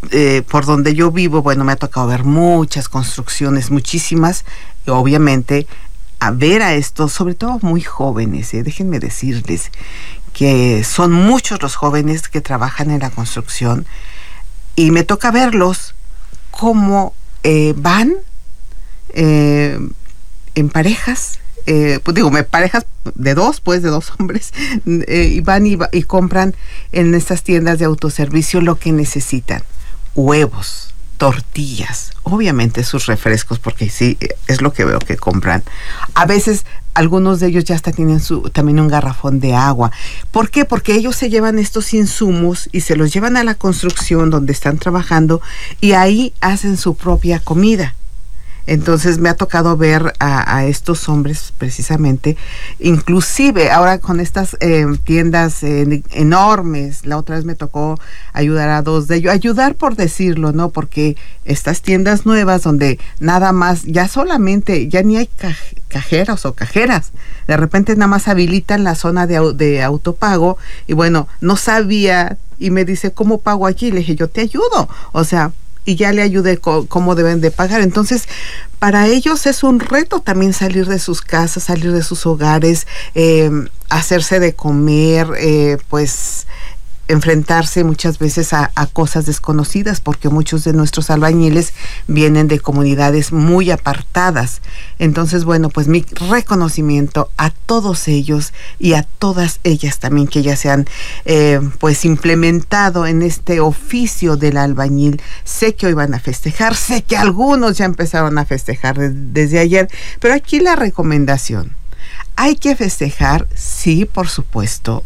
por donde yo vivo, bueno, me ha tocado ver muchas construcciones, muchísimas, y obviamente a ver a estos, sobre todo muy jóvenes, déjenme decirles que son muchos los jóvenes que trabajan en la construcción y me toca verlos cómo van en parejas, pues digo, parejas de dos hombres, y van y compran en estas tiendas de autoservicio lo que necesitan: huevos, tortillas, obviamente sus refrescos, porque sí, es lo que veo que compran. A veces algunos de ellos ya hasta tienen también un garrafón de agua. ¿Por qué? Porque ellos se llevan estos insumos y se los llevan a la construcción donde están trabajando y ahí hacen su propia comida. Entonces me ha tocado ver a estos hombres precisamente, inclusive ahora con estas tiendas enormes. La otra vez me tocó ayudar a dos de ellos, ayudar por decirlo, ¿no? Porque estas tiendas nuevas donde nada más, ya ni hay cajeros o cajeras, de repente nada más habilitan la zona de autopago y bueno, no sabía y me dice, ¿cómo pago aquí? Le dije, yo te ayudo, o sea, y ya le ayudé cómo deben de pagar. Entonces, para ellos es un reto también salir de sus casas, salir de sus hogares, hacerse de comer, pues enfrentarse muchas veces a cosas desconocidas, porque muchos de nuestros albañiles vienen de comunidades muy apartadas. Entonces, bueno, pues mi reconocimiento a todos ellos y a todas ellas también, que ya se han pues implementado en este oficio del albañil. Sé que hoy van a festejar, sé que algunos ya empezaron a festejar desde ayer, pero aquí la recomendación: hay que festejar, sí, por supuesto,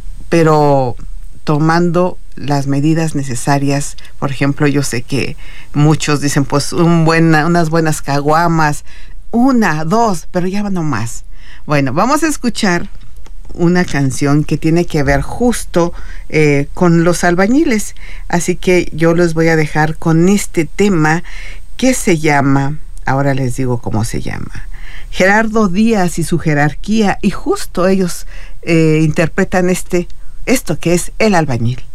pero tomando las medidas necesarias. Por ejemplo, yo sé que muchos dicen, pues unas buenas caguamas, 1, 2, pero ya no más. Bueno, vamos a escuchar una canción que tiene que ver justo con los albañiles, así que yo les voy a dejar con este tema que se llama, ahora les digo cómo se llama, Gerardo Díaz y su jerarquía, y justo ellos interpretan esto que es El Albañil.